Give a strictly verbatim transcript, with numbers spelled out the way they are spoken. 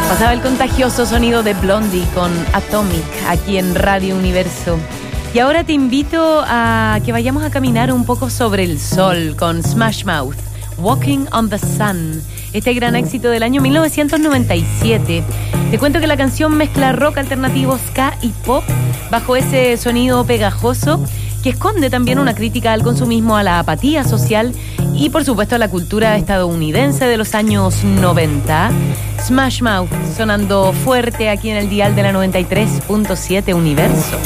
Pasaba el contagioso sonido de Blondie con Atomic aquí en Radio Universo. Y ahora te invito a que vayamos a caminar un poco sobre el sol con Smash Mouth, Walking on the Sun, este gran éxito del año mil novecientos noventa y siete. Te cuento que la canción mezcla rock alternativo, ska y pop bajo ese sonido pegajoso que esconde también una crítica al consumismo, a la apatía social y por supuesto a la cultura estadounidense de los años noventa. Smash Mouth sonando fuerte aquí en el dial de la noventa y tres punto siete Universo.